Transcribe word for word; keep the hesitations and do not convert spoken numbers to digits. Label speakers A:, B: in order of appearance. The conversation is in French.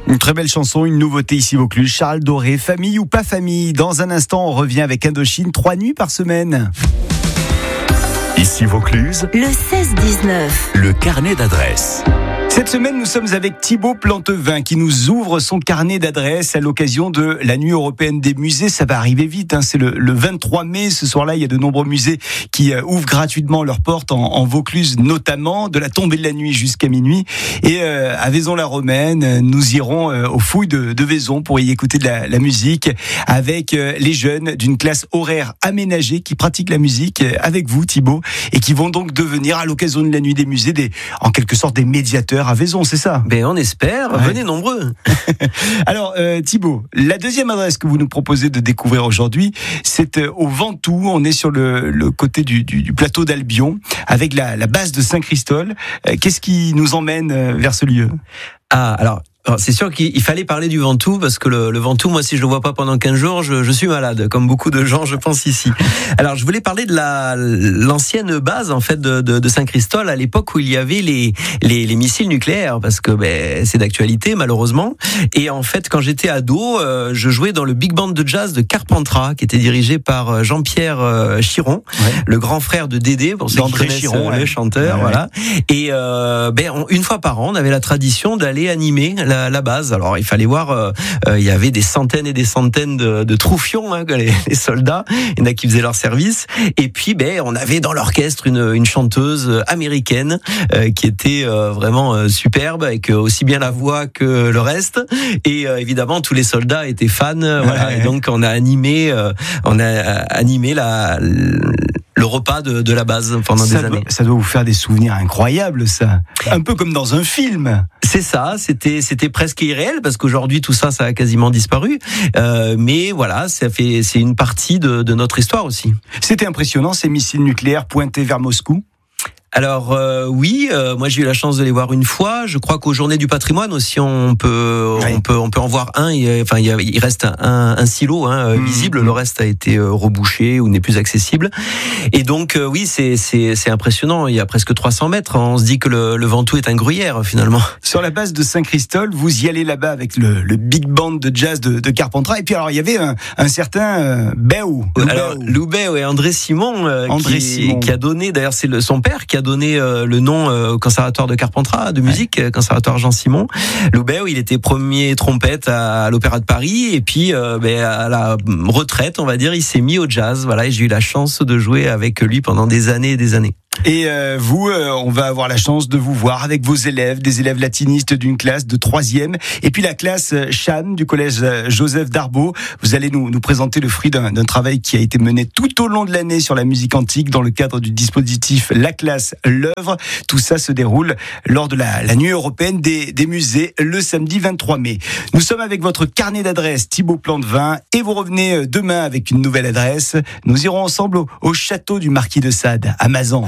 A: Une très belle chanson, une nouveauté ici Vaucluse. Charles Doré, famille ou pas famille. Dans un instant, on revient avec Indochine, trois nuits par semaine.
B: Ici Vaucluse,
C: le seize dix-neuf.
B: Le carnet d'adresses.
A: Cette semaine, nous sommes avec Thibaut Plantevin qui nous ouvre son carnet d'adresses à l'occasion de la Nuit européenne des musées. Ça va arriver vite, hein. C'est le, le vingt-trois mai. Ce soir-là, il y a de nombreux musées qui euh, ouvrent gratuitement leurs portes en, en Vaucluse, notamment de la tombée de la nuit jusqu'à minuit. Et euh, à Vaison-la-Romaine, nous irons euh, aux fouilles de, de Vaison pour y écouter de la, la musique avec euh, les jeunes d'une classe horaire aménagée qui pratiquent la musique euh, avec vous, Thibaut, et qui vont donc devenir, à l'occasion de la Nuit des musées, des, en quelque sorte des médiateurs à Vaison, c'est ça?
D: Ben on espère, ouais. Venez nombreux.
A: Alors euh, Thibaut, la deuxième adresse que vous nous proposez de découvrir aujourd'hui, c'est euh, au Ventoux. On est sur le, le côté du, du, du plateau d'Albion, avec la, la base de Saint-Christol. Euh, qu'est-ce qui nous emmène euh, vers ce lieu?
D: Ah, alors... Alors, c'est sûr qu'il fallait parler du Ventoux parce que le, le Ventoux, moi, si je le vois pas pendant quinze jours, je, je suis malade, comme beaucoup de gens, je pense ici. Alors, je voulais parler de la l'ancienne base en fait de, de, de Saint-Christol à l'époque où il y avait les les, les missiles nucléaires, parce que ben c'est d'actualité malheureusement. Et en fait, quand j'étais ado, euh, je jouais dans le big band de jazz de Carpentras, qui était dirigé par Jean-Pierre euh, Chiron, ouais. Le grand frère de Dédé, pour ceux qui connaissent Chiron, le ouais. chanteur, ouais, voilà. Ouais. Et euh, ben on, une fois par an, on avait la tradition d'aller animer la la base. Alors il fallait voir, euh, euh, il y avait des centaines et des centaines de, de troufions, hein, les, les soldats. Il y en a qui faisaient leur service. Et puis, ben, on avait dans l'orchestre une, une chanteuse américaine euh, qui était euh, vraiment euh, superbe, avec aussi bien la voix que le reste. Et euh, évidemment, tous les soldats étaient fans. Euh, voilà. Et donc, on a animé, euh, on a animé la. le repas de, de la base pendant
A: ça
D: des
A: doit,
D: années.
A: Ça doit vous faire des souvenirs incroyables, ça. Un peu comme dans un film.
D: C'est ça, c'était c'était presque irréel parce qu'aujourd'hui tout ça ça a quasiment disparu. Euh, mais voilà, ça fait c'est une partie de, de notre histoire aussi.
A: C'était impressionnant ces missiles nucléaires pointés vers Moscou.
D: Alors euh, oui, euh, moi j'ai eu la chance de les voir une fois. Je crois qu'aux Journées du Patrimoine aussi on peut oui. on peut on peut en voir un. Il, enfin il, y a, il reste un, un silo hein, mmh. visible. Le reste a été rebouché ou n'est plus accessible. Et donc euh, oui c'est c'est c'est impressionnant. Il y a presque trois cents mètres. On se dit que le, le Ventoux est un gruyère finalement.
A: Sur la base de Saint-Christol, vous y allez là-bas avec le, le big band de jazz de, de Carpentras. Et puis alors il y avait un, un certain euh, Béou.
D: Alors Loubet, ouais, André Simon, euh,
A: André
D: qui,
A: Simon
D: qui a donné. D'ailleurs c'est le, son père qui a donné euh, le nom euh, au conservatoire de Carpentras de musique, ouais. Conservatoire Jean Simon. Loubet, il était premier trompette à, à l'Opéra de Paris et puis euh, ben, à la retraite, on va dire, il s'est mis au jazz. Voilà, et j'ai eu la chance de jouer avec lui pendant des années et des années.
A: Et euh, vous, euh, on va avoir la chance de vous voir avec vos élèves, des élèves latinistes d'une classe de troisième, et puis la classe Cham du collège Joseph Darbo. Vous allez nous, nous présenter le fruit d'un, d'un travail qui a été mené tout au long de l'année sur la musique antique dans le cadre du dispositif La Classe, l'œuvre. Tout ça se déroule lors de la, la Nuit européenne des, des musées le samedi vingt-trois mai. Nous sommes avec votre carnet d'adresses Thibaut Plantevin et vous revenez demain avec une nouvelle adresse. Nous irons ensemble au, au château du Marquis de Sade à Mazan.